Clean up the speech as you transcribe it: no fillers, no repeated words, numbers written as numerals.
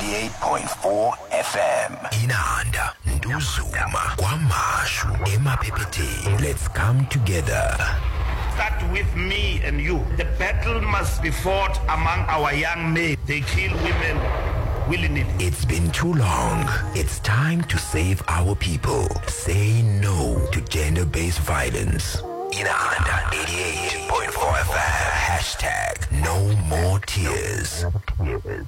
88.4 FM. Inanda, Nduzuma, Kwamashu, Emaphepheteni. Let's come together. Start with me and you. The battle must be fought among our young men. They kill women willy-nilly. It's been too long. It's time to save our people. Say no to gender-based violence. Inanda 88.4 FM. Hashtag no more tears.